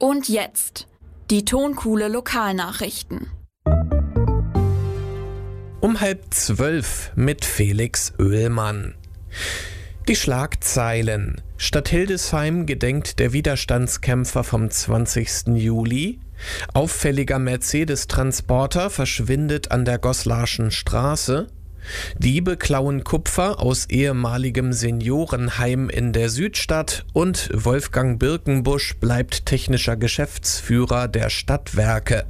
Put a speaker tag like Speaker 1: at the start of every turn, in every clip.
Speaker 1: Und jetzt die Tonkuhle Lokalnachrichten.
Speaker 2: Um 11:30 mit Felix Oehlmann. Die Schlagzeilen. Stadt Hildesheim gedenkt der Widerstandskämpfer vom 20. Juli. Auffälliger Mercedes-Transporter verschwindet an der Goslarschen Straße. Diebe klauen Kupfer aus ehemaligem Seniorenheim in der Südstadt und Wolfgang Birkenbusch bleibt technischer Geschäftsführer der Stadtwerke.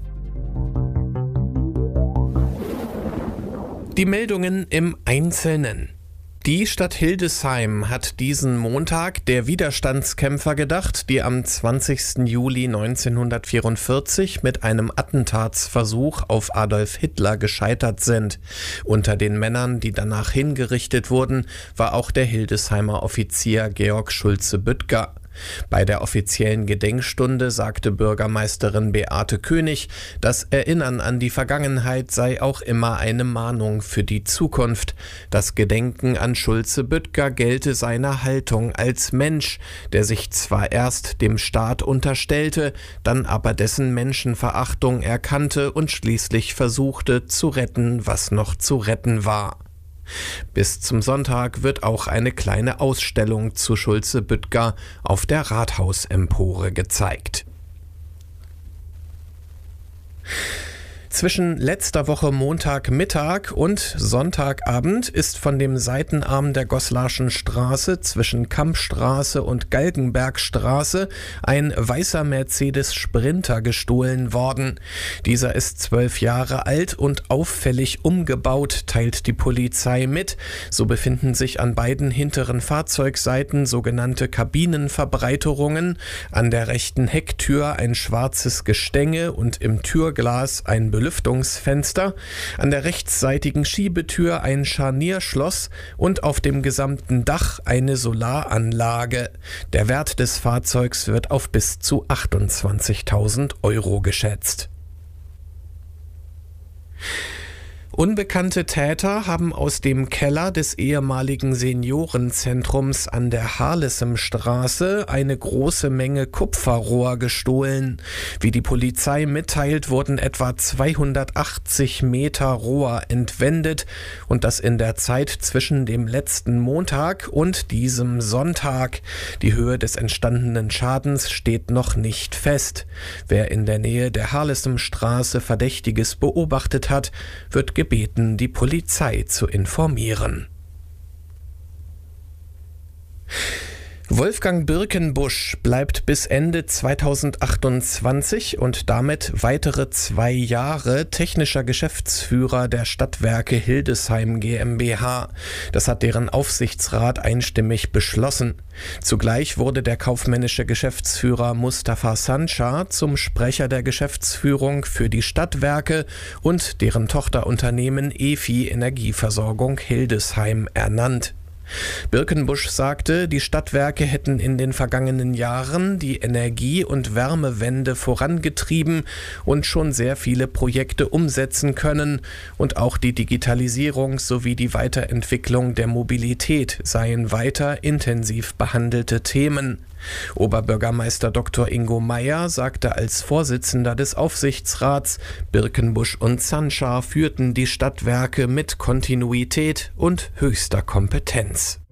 Speaker 2: Die Meldungen im Einzelnen. Die Stadt Hildesheim hat diesen Montag der Widerstandskämpfer gedacht, die am 20. Juli 1944 mit einem Attentatsversuch auf Adolf Hitler gescheitert sind. Unter den Männern, die danach hingerichtet wurden, war auch der Hildesheimer Offizier Georg Schulze-Büttger. Bei der offiziellen Gedenkstunde sagte Bürgermeisterin Beate König, das Erinnern an die Vergangenheit sei auch immer eine Mahnung für die Zukunft. Das Gedenken an Schulze-Büttger gelte seiner Haltung als Mensch, der sich zwar erst dem Staat unterstellte, dann aber dessen Menschenverachtung erkannte und schließlich versuchte zu retten, was noch zu retten war. Bis zum Sonntag wird auch eine kleine Ausstellung zu Schulze-Büttger auf der Rathausempore gezeigt. Zwischen letzter Woche Montagmittag und Sonntagabend ist von dem Seitenarm der Goslarschen Straße zwischen Kampstraße und Galgenbergstraße ein weißer Mercedes Sprinter gestohlen worden. Dieser ist 12 Jahre alt und auffällig umgebaut, teilt die Polizei mit. So befinden sich an beiden hinteren Fahrzeugseiten sogenannte Kabinenverbreiterungen, an der rechten Hecktür ein schwarzes Gestänge und im Türglas ein Lüftungsfenster, an der rechtsseitigen Schiebetür ein Scharnierschloss und auf dem gesamten Dach eine Solaranlage. Der Wert des Fahrzeugs wird auf bis zu 28.000 € geschätzt. Unbekannte Täter haben aus dem Keller des ehemaligen Seniorenzentrums an der Harlessenstraße eine große Menge Kupferrohr gestohlen. Wie die Polizei mitteilt, wurden etwa 280 Meter Rohr entwendet und das in der Zeit zwischen dem letzten Montag und diesem Sonntag. Die Höhe des entstandenen Schadens steht noch nicht fest. Wer in der Nähe der Harlessenstraße Verdächtiges beobachtet hat, wird gebeten, die Polizei zu informieren. Wolfgang Birkenbusch bleibt bis Ende 2028 und damit weitere 2 Jahre technischer Geschäftsführer der Stadtwerke Hildesheim GmbH. Das hat deren Aufsichtsrat einstimmig beschlossen. Zugleich wurde der kaufmännische Geschäftsführer Mustafa Sancar zum Sprecher der Geschäftsführung für die Stadtwerke und deren Tochterunternehmen EFI Energieversorgung Hildesheim ernannt. Birkenbusch sagte, die Stadtwerke hätten in den vergangenen Jahren die Energie- und Wärmewende vorangetrieben und schon sehr viele Projekte umsetzen können und auch die Digitalisierung sowie die Weiterentwicklung der Mobilität seien weiter intensiv behandelte Themen. Oberbürgermeister Dr. Ingo Meyer sagte als Vorsitzender des Aufsichtsrats, Birkenbusch und Sancar führten die Stadtwerke mit Kontinuität und höchster Kompetenz.